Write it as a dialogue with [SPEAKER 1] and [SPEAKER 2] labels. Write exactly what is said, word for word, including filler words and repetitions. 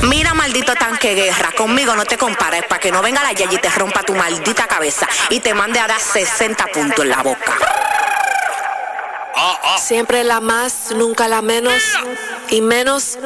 [SPEAKER 1] Mira, maldito tanque guerra, conmigo no te compares, para que no venga la Yayi y te rompa tu maldita cabeza y te mande a dar sesenta puntos en la boca.
[SPEAKER 2] Siempre la más, nunca la menos, y menos